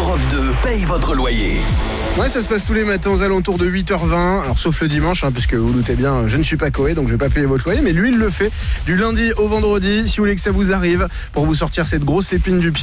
Europe 2 paye votre loyer. Ouais, ça se passe tous les matins aux alentours de 8h20. Alors sauf le dimanche, puisque vous doutez bien, je ne suis pas Coé, donc je vais pas payer votre loyer. Mais lui, il le fait du lundi au vendredi. Si vous voulez que ça vous arrive, pour vous sortir cette grosse épine du pied.